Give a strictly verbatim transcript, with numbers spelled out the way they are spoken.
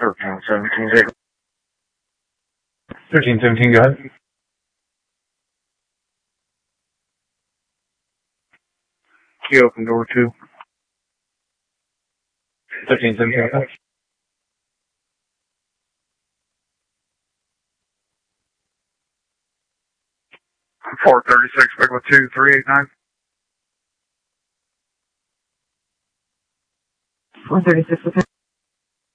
thirteen seventeen, vehicle. thirteen seventeen, go ahead. Key open door two. thirteen seventeen, go ahead. four thirty-six, vehicle two three eight nine. four thirty-six, okay.